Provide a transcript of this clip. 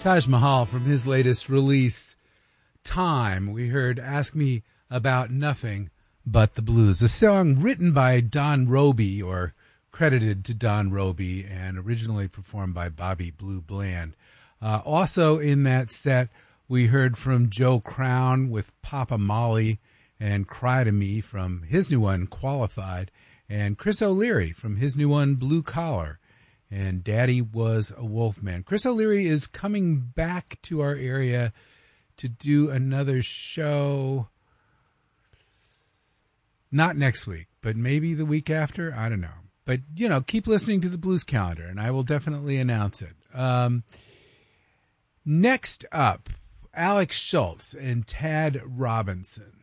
Taj Mahal from his latest release, Time. We heard Ask Me About Nothing But the Blues, a song written by Don Robey, or credited to Don Robey, and originally performed by Bobby Blue Bland. Also in that set, we heard from Joe Crown with Papa Molly and Cry to Me from his new one, Qualified, and Chris O'Leary from his new one, Blue Collar, and Daddy Was a Wolfman. Chris O'Leary is coming back to our area to do another show, not next week, but maybe the week after. I don't know. But, you know, keep listening to the Blues Calendar, and I will definitely announce it. Next up, Alex Schultz and Tad Robinson.